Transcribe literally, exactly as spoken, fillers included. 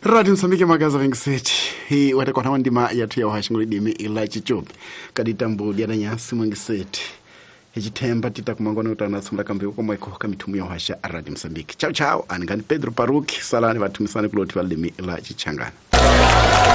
Radio Msambiki magaza vengiseti. Hii wate kwa ndima ya tuya wahashinguli dimi ila chichopi. Kaditambu diana nyasi mwengiseti. Hijitemba tita kumangona utana sumla kambi uko mweko kamitumu ya wahasha Radio Msambiki. Chao chao, anigani Pedro Paruki, salani watumisani kuloti waldimi ila chichangana.